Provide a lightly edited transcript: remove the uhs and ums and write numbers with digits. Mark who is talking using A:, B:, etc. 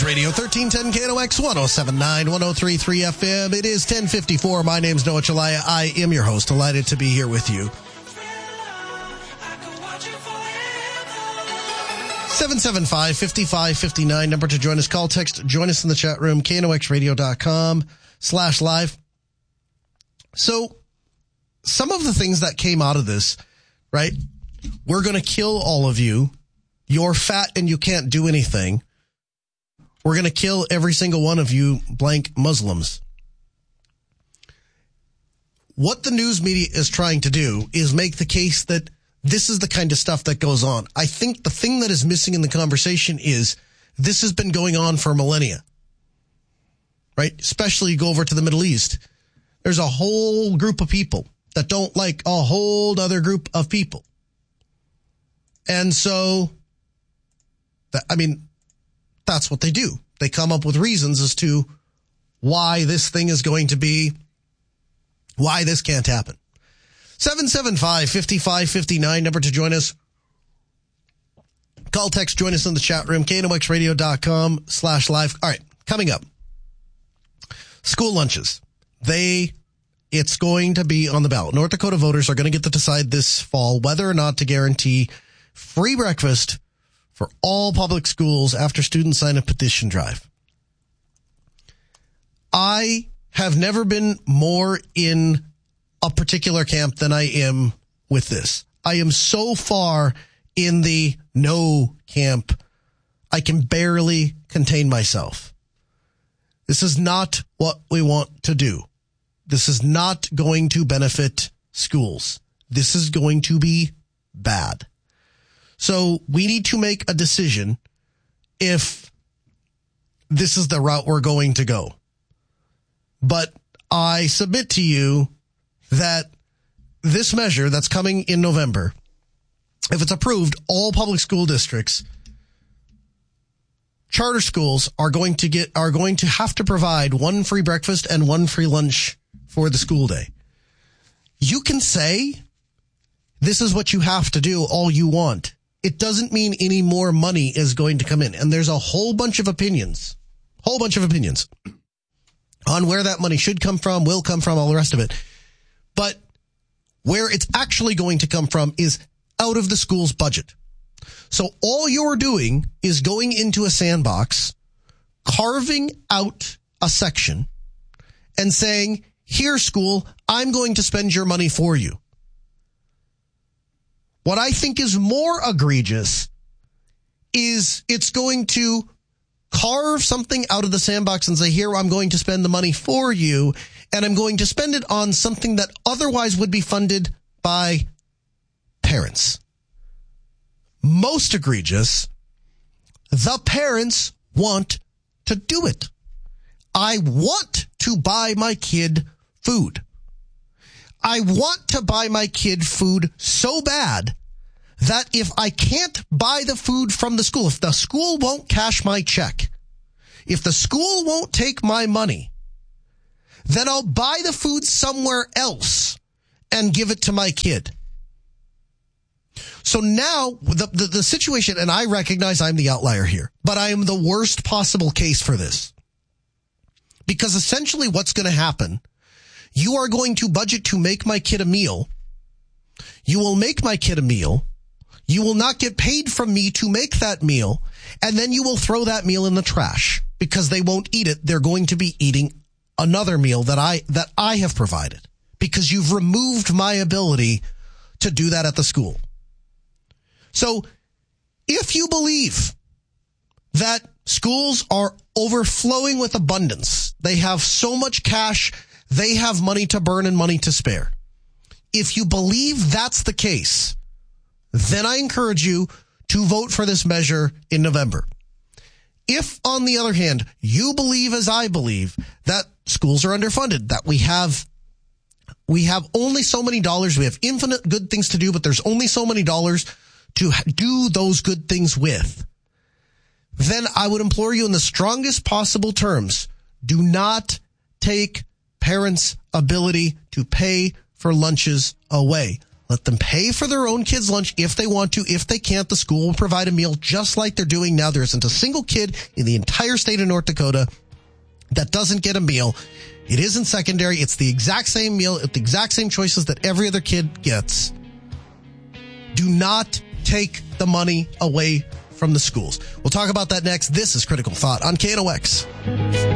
A: Radio, 1310 KNOX, 107.9, 103.3 FM. It is 10:54. My name's Noah Chalaya. I am your host. Delighted to be here with you. 775-5559, number to join us. Call, text, join us in the chat room, knoxradio.com/live. So, some of the things that came out of this, right? We're going to kill all of you. You're fat and you can't do anything. We're going to kill every single one of you blank Muslims. What the news media is trying to do is make the case that this is the kind of stuff that goes on. I think the thing that is missing in the conversation is this has been going on for millennia, right? Especially you go over to the Middle East. There's a whole group of people that don't like a whole other group of people. And so, that's what they do. They come up with reasons as to why this thing is going to be, why this can't happen. 775-5559, number to join us. Call, text, join us in the chat room, knoxradio.com/live. All right, coming up. School lunches. It's going to be on the ballot. North Dakota voters are going to get to decide this fall whether or not to guarantee free breakfast for all public schools after students sign a petition drive. I have never been more in a particular camp than I am with this. I am so far in the no camp, I can barely contain myself. This is not what we want to do. This is not going to benefit schools. This is going to be bad. So we need to make a decision if this is the route we're going to go. But I submit to you that this measure that's coming in November, if it's approved, all public school districts, charter schools are going to have to provide one free breakfast and one free lunch for the school day. You can say this is what you have to do all you want. It doesn't mean any more money is going to come in. And there's a whole bunch of opinions on where that money should come from, will come from, all the rest of it. But where it's actually going to come from is out of the school's budget. So all you're doing is going into a sandbox, carving out a section, and saying, here, school, I'm going to spend your money for you. What I think is more egregious is it's going to carve something out of the sandbox and say, here, I'm going to spend the money for you, and I'm going to spend it on something that otherwise would be funded by parents. Most egregious, the parents want to do it. I want to buy my kid food. I want to buy my kid food so bad that if I can't buy the food from the school, if the school won't cash my check, if the school won't take my money, then I'll buy the food somewhere else and give it to my kid. So now the situation, and I recognize I'm the outlier here, but I am the worst possible case for this. Because essentially what's going to happen, you are going to budget to make my kid a meal. You will make my kid a meal. You will not get paid from me to make that meal. And then you will throw that meal in the trash because they won't eat it. They're going to be eating another meal that I have provided because you've removed my ability to do that at the school. So if you believe that schools are overflowing with abundance, they have so much cash, they have money to burn and money to spare. If you believe that's the case, then I encourage you to vote for this measure in November. If, on the other hand, you believe, as I believe, that schools are underfunded, that we have only so many dollars, we have infinite good things to do, but there's only so many dollars to do those good things with, then I would implore you in the strongest possible terms, do not take parents' ability to pay for lunches away. Let them pay for their own kids' lunch if they want to. If they can't, the school will provide a meal just like they're doing now. There isn't a single kid in the entire state of North Dakota that doesn't get a meal. It isn't secondary. It's the exact same meal, the exact same choices that every other kid gets. Do not take the money away from the schools. We'll talk about that next. This is Critical Thought on KNOX.